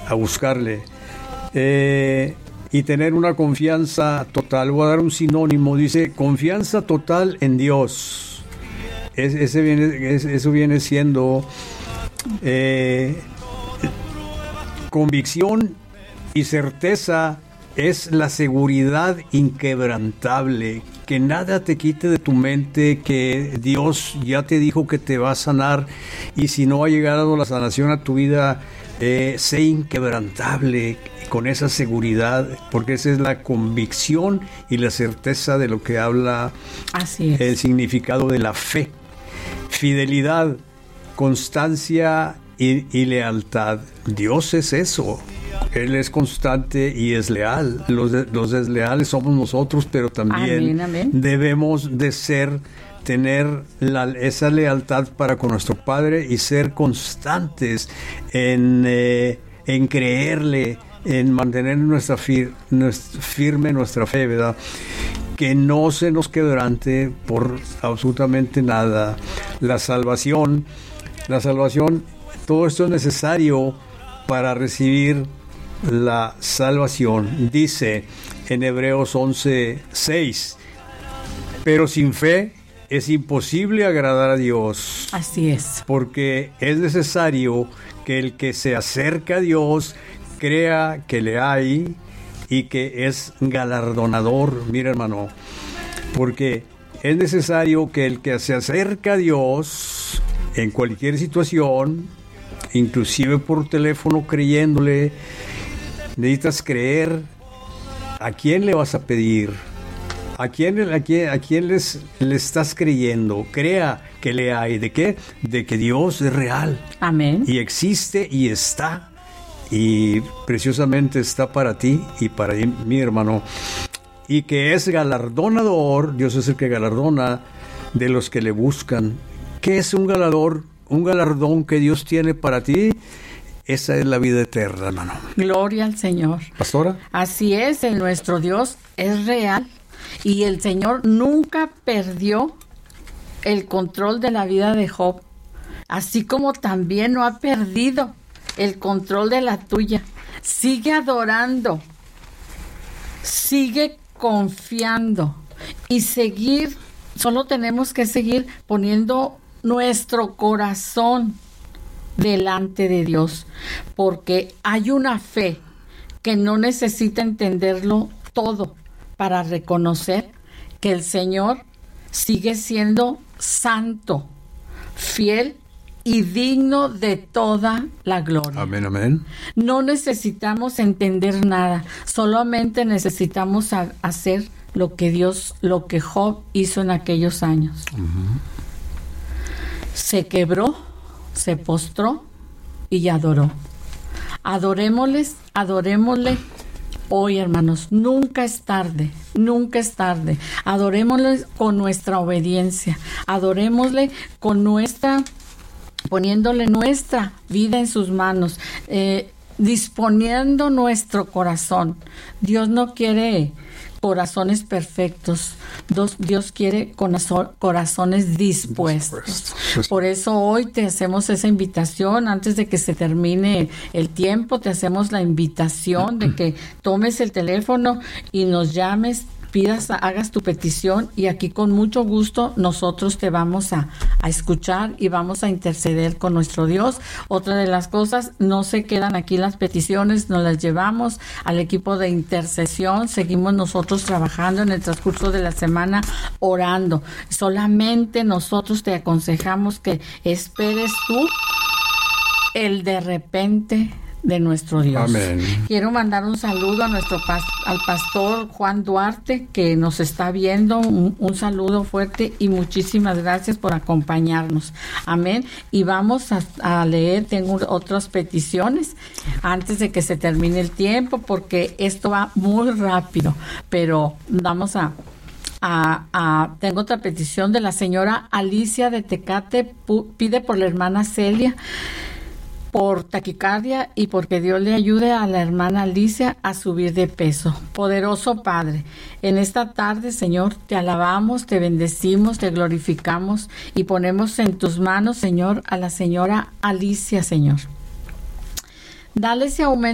a buscarle. Y tener una confianza total. Voy a dar un sinónimo. Dice, confianza total en Dios. Eso viene siendo convicción y certeza. Es la seguridad inquebrantable, que nada te quite de tu mente, que Dios ya te dijo que te va a sanar, y si no ha llegado la sanación a tu vida, sé inquebrantable con esa seguridad, porque esa es la convicción y la certeza de lo que habla. Así es. El significado de la fe. Fidelidad, constancia y lealtad. Dios es eso. Él es constante y es leal. Los desleales somos nosotros, pero también debemos de tener esa lealtad para con nuestro Padre y ser constantes en creerle, en mantener firme nuestra fe, ¿verdad? Que no se nos quebrante por absolutamente nada. La salvación, todo esto es necesario para recibir la salvación. Dice en Hebreos 11:6, pero sin fe es imposible agradar a Dios. Así es. Porque es necesario que el que se acerca a Dios crea que le hay y que es galardonador. Mira, hermano, porque es necesario que el que se acerca a Dios en cualquier situación, inclusive por teléfono creyéndole, necesitas creer. ¿A quién le vas a pedir? ¿A quién le estás creyendo? Crea que le hay. ¿De qué? De que Dios es real. Amén. Y existe y está. Y preciosamente está para ti y para mi hermano. Y que es galardonador. Dios es el que galardona de los que le buscan. ¿Qué es un galardón? Un galardón que Dios tiene para ti. Esa es la vida eterna, hermano. Gloria al Señor. ¿Pastora? Así es, nuestro Dios es real y el Señor nunca perdió el control de la vida de Job, así como también no ha perdido el control de la tuya. Sigue adorando, sigue confiando y solo tenemos que seguir poniendo nuestro corazón delante de Dios, porque hay una fe que no necesita entenderlo todo para reconocer que el Señor sigue siendo santo, fiel y digno de toda la gloria. Amén, amén. No necesitamos entender nada, solamente necesitamos hacer lo que Job hizo en aquellos años. Uh-huh. Se quebró, se postró y adoró. Adorémosle hoy, hermanos. Nunca es tarde, nunca es tarde. Adorémosle con nuestra obediencia. Adorémosle poniéndole nuestra vida en sus manos, disponiendo nuestro corazón. Dios no quiere corazones perfectos. Dios quiere corazones dispuestos. Por eso hoy te hacemos esa invitación. Antes de que se termine el tiempo, te hacemos la invitación de que tomes el teléfono y nos llames, hagas tu petición, y aquí con mucho gusto nosotros te vamos a escuchar y vamos a interceder con nuestro Dios. Otra de las cosas, no se quedan aquí las peticiones, nos las llevamos al equipo de intercesión. Seguimos nosotros trabajando en el transcurso de la semana, orando. Solamente nosotros te aconsejamos que esperes tú el de repente de nuestro Dios. Amén. Quiero mandar un saludo a al pastor Juan Duarte, que nos está viendo. Un saludo fuerte y muchísimas gracias por acompañarnos. Amén. Y vamos a leer, tengo otras peticiones antes de que se termine el tiempo, porque esto va muy rápido, pero vamos tengo otra petición de la señora Alicia de Tecate. Pide por la hermana Celia por taquicardia y porque Dios le ayude a la hermana Alicia a subir de peso. Poderoso Padre, en esta tarde, Señor, te alabamos, te bendecimos, te glorificamos y ponemos en tus manos, Señor, a la señora Alicia, Señor. Dale ese aumento